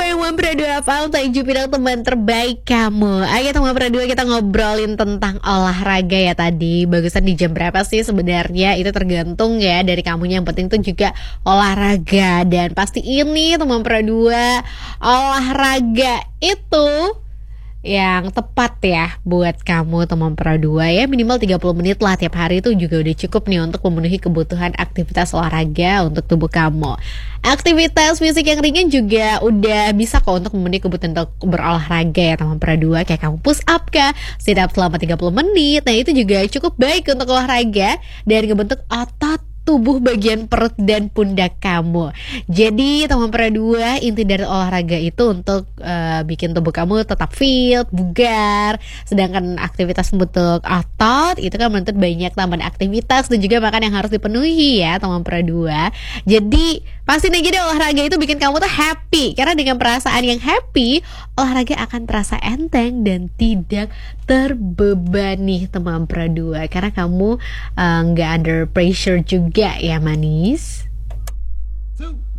yang Pradua Hafal tak bilang teman terbaik kamu. Ayo teman Pradua, kita ngobrolin tentang olahraga ya tadi. Bagusan di jam berapa sih sebenarnya? Itu tergantung ya dari kamunya. Yang penting tuh juga olahraga. Dan pasti ini teman Pradua, olahraga itu yang tepat ya buat kamu teman Pradua ya, minimal 30 menit lah tiap hari itu juga udah cukup nih untuk memenuhi kebutuhan aktivitas olahraga untuk tubuh kamu. Aktivitas fisik yang ringan juga udah bisa kok untuk memenuhi kebutuhan untuk berolahraga ya teman Pradua, kayak kamu push up kah, sit up selama 30 menit. Nah itu juga cukup baik untuk olahraga dan ngebentuk otot tubuh bagian perut dan pundak kamu. Jadi teman Pradua, inti dari olahraga itu untuk bikin tubuh kamu tetap fit, bugar. Sedangkan aktivitas bentuk otot itu kan menuntut banyak tambahan aktivitas dan juga makan yang harus dipenuhi ya teman Pradua. Jadi pastiin aja deh olahraga itu bikin kamu tuh happy. Karena dengan perasaan yang happy, olahraga akan terasa enteng dan tidak terbebani teman Pradua. Karena kamu nggak under pressure juga ya manis. 2